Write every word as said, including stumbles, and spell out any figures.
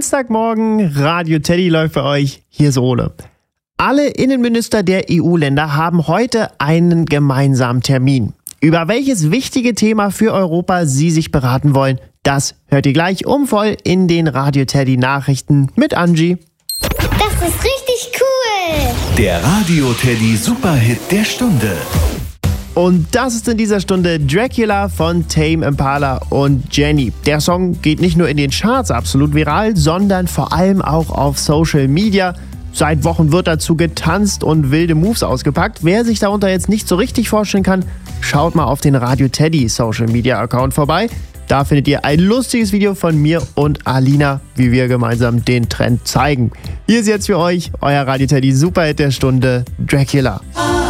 Samstagmorgen, Radio Teddy läuft für euch. Hier ist Ole. Alle Innenminister der E U-Länder haben heute einen gemeinsamen Termin. Über welches wichtige Thema für Europa sie sich beraten wollen, das hört ihr gleich um voll in den Radio Teddy Nachrichten mit Angie. Das ist richtig cool! Der Radio Teddy Superhit der Stunde. Und das ist in dieser Stunde Dracula von Tame Impala und Jenny. Der Song geht nicht nur in den Charts absolut viral, sondern vor allem auch auf Social Media. Seit Wochen wird dazu getanzt und wilde Moves ausgepackt. Wer sich darunter jetzt nicht so richtig vorstellen kann, schaut mal auf den Radio Teddy Social Media Account vorbei. Da findet ihr ein lustiges Video von mir und Alina, wie wir gemeinsam den Trend zeigen. Hier ist jetzt für euch euer Radio Teddy Superhit der Stunde, Dracula.